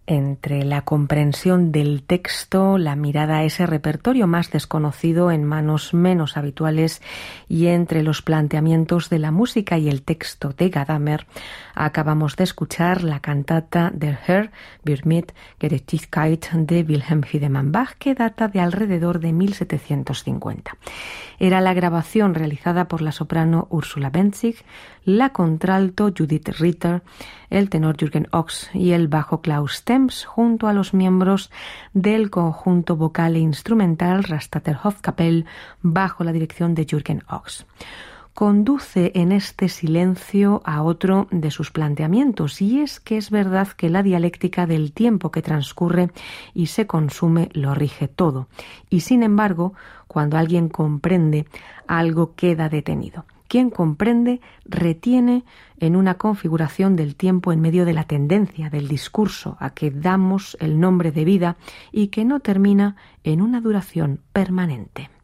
Entre la comprensión del texto, la mirada a ese repertorio más desconocido en manos menos habituales y entre los planteamientos de la música y el texto de Gadamer, acabamos de escuchar la cantata Der Herr wird mit Gerechtigkeit de Wilhelm Friedemann Bach, que data de alrededor de 1750. Era la grabación realizada por la soprano Ursula Benzig, la contralto Judith Ritter, el tenor Jürgen Ochs y el bajo Klaus Stems, junto a los miembros del conjunto vocal e instrumental Rastatter Hofkapelle, bajo la dirección de Jürgen Ochs. Conduce en este silencio a otro de sus planteamientos, y es que es verdad que la dialéctica del tiempo que transcurre y se consume lo rige todo, y sin embargo, cuando alguien comprende, algo queda detenido. Quien comprende retiene en una configuración del tiempo en medio de la tendencia del discurso a que damos el nombre de vida y que no termina en una duración permanente.